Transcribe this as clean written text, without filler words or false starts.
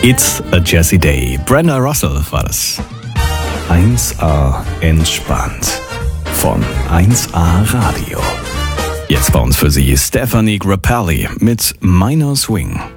It's a Jazzy Day. Brenda Russell war das. 1A entspannt von 1A Radio. Jetzt bei uns für Sie Stephanie Grappelli mit Minor Swing.